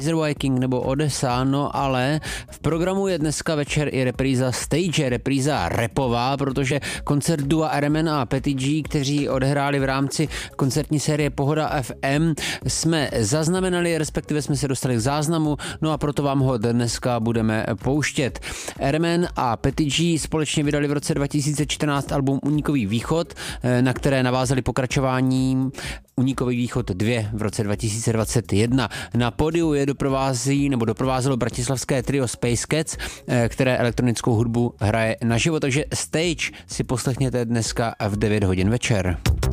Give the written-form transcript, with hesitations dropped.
Viking nebo Odessa, no ale v programu je dneska večer i repríza stage, repríza rapová, protože koncert dua RMN a Petty G, kteří odehráli v rámci koncertní série Pohoda FM, jsme zaznamenali, respektive jsme se dostali k záznamu, no a proto vám ho dneska budeme pouštět. RMN a Petty G společně vydali v roce 2014 album Únikový východ, na které navázali pokračováním Únikový východ 2 v roce 2021. Na pódiu je doprovázelo bratislavské trio Space Cats, které elektronickou hudbu hraje naživo, takže Stage si poslechněte dneska v 9 hodin večer.